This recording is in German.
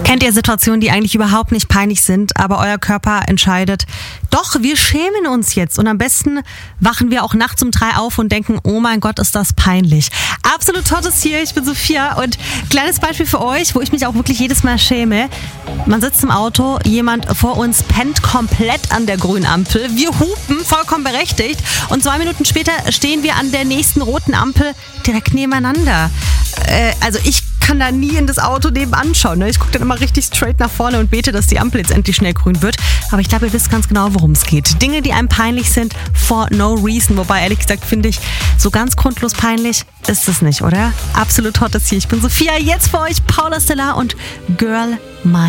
Kennt ihr Situationen, die eigentlich überhaupt nicht peinlich sind, aber euer Körper entscheidet, doch, wir schämen uns jetzt und am besten wachen wir auch nachts um 3 auf und denken, oh mein Gott, ist das peinlich. Absolut Tottes hier, ich bin Sophia und kleines Beispiel für euch, wo ich mich auch wirklich jedes Mal schäme. Man sitzt im Auto, jemand vor uns pennt komplett an der grünen Ampel, wir hupen, vollkommen berechtigt und 2 Minuten später stehen wir an der nächsten roten Ampel direkt nebeneinander. Also ich kann da nie in das Auto nebenan schauen. Ne? Ich gucke dann immer richtig straight nach vorne und bete, dass die Ampel jetzt endlich schnell grün wird. Aber ich glaube, ihr wisst ganz genau, worum es geht. Dinge, die einem peinlich sind, for no reason. Wobei, ehrlich gesagt, finde ich, so ganz grundlos peinlich ist es nicht, oder? Absolut hot ist hier. Ich bin Sophia, jetzt für euch Paula Stella und Girl My